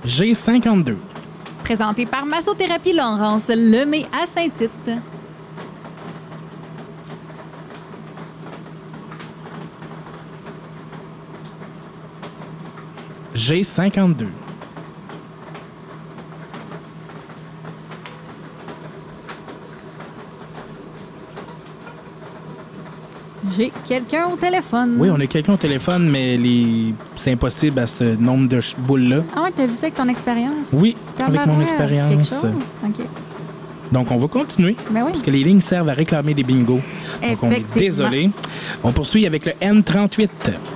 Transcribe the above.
G52. Présenté par Massothérapie Laurence Lemay à Saint-Tite. G52. J'ai quelqu'un au téléphone. Oui, on a quelqu'un au téléphone, mais c'est impossible à ce nombre de boules-là. Ah ouais, t'as vu ça avec ton expérience? Oui, avec mon Tabarouette, expérience. quelque chose? OK. Donc, on va continuer, Ben oui. parce que les lignes servent à réclamer des bingos. Donc, on est Effectivement. désolé. On poursuit avec le N38.